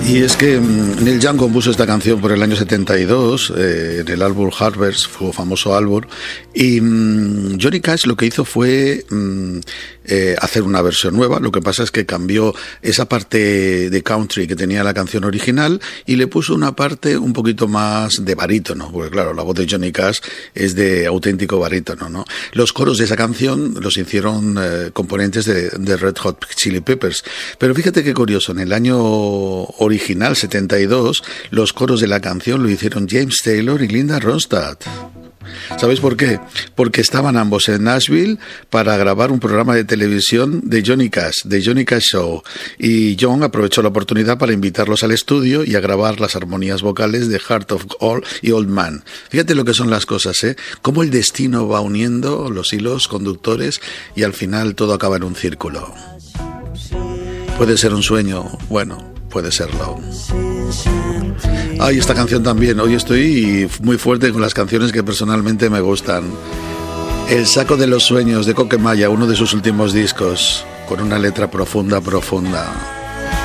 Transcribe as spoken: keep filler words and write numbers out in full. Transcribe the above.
Y es que um, Neil Young compuso esta canción por el año setenta y dos, eh, en el álbum Harvest, su famoso álbum, y um, Johnny Cash lo que hizo fue um, eh, hacer una versión nueva. Lo que pasa es que cambió esa parte de country que tenía la canción original y le puso una parte un poquito más de barítono, porque claro, la voz de Johnny Cash es de auténtico barítono, ¿no? Los coros de esa canción los hicieron eh, componentes de, de Red Hot Chili Peppers, pero fíjate qué curioso, en el año original, setenta y dos, los coros de la canción lo hicieron James Taylor y Linda Ronstadt. ¿Sabéis por qué? Porque estaban ambos en Nashville para grabar un programa de televisión de Johnny Cash, de Johnny Cash Show, y John aprovechó la oportunidad para invitarlos al estudio y a grabar las armonías vocales de Heart of Gold y Old Man. Fíjate lo que son las cosas, ¿eh? Cómo el destino va uniendo los hilos conductores y al final todo acaba en un círculo. Puede ser un sueño, bueno, puede serlo. Ay, esta canción también. Hoy estoy muy fuerte con las canciones que personalmente me gustan. El saco de los sueños de Coquemaya, uno de sus últimos discos, con una letra profunda, profunda.